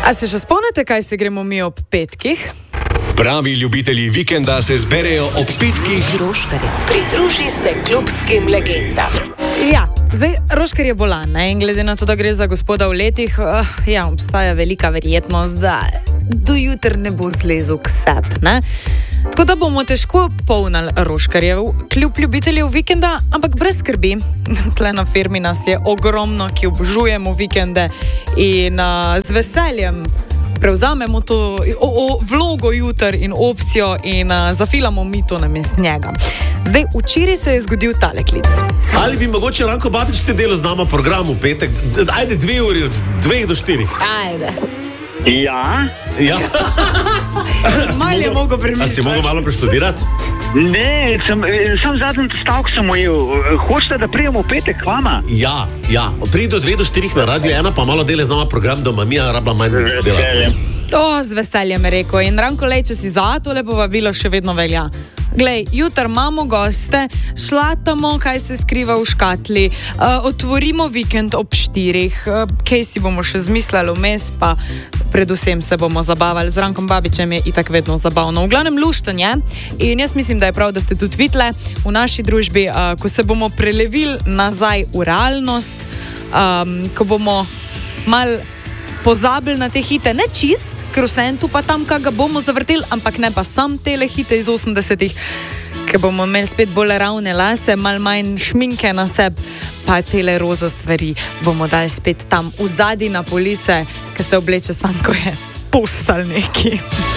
A se še spomnite, kaj se gremo mi ob petkih? Pravi ljubitelji vikenda se zberejo ob petkih. Pridruži se klubskim legendam. Ja, zdaj Roškar je bolan, ne? In glede na to, da gre za gospoda v letih, obstaja velika verjetnost, da do jutra ne bo zlezel k sebi, ne? Tako da bomo težko polnili Roškarjev kljub ljubiteljev vikenda, ampak brez skrbi. Tle na firmi nas je ogromno, ki obožujemo vikende in z veseljem prevzamemo to vlogo jutr in opcijo in zafilamo mi to namest njega. Zdaj, včeraj se je zgodil tale klic. Ali bi mogoče Ranko Babič te delo z nama program v petek? Ajde 2 uri, od 2 do 4. Ajde. Ja? Malo je mogo premisliti. A si mogo malo preštudirati? Ne, sam zadnji stavek sem ujel. Hočete, da prijemo v petek k vama? Ja. Pridi do 2 do 4 na Radio 1, pa malo dele z nama program, doma mi je rabila manj delati. Z veseljem je rekel. In Ranko, lej, če si za to lepo vabilo, še vedno velja. Glej, jutr imamo goste, šlatamo, kaj se skriva v škatli, otvorimo vikend ob 4, kaj si bomo še zmislili vmes, pa predvsem se bomo zabavali. Z Rankom Babičem je itak vedno zabavno. V glavnem luštanje. In jaz mislim, da je prav, da ste tudi videli v naši družbi, ko se bomo prelevili nazaj v realnost, ko bomo mal pozabili na te hite, ne čist, ker vsem tu pa tam, kaj ga bomo zavrteli, ampak ne pa sam tele hite iz 80-ih, ker bomo imeli spet bolj ravne lase, mal manj šminke na sebi, pa tele roza stvari bomo dali spet tam v zadnji na police, ker se obleče sam, ko je postal neki.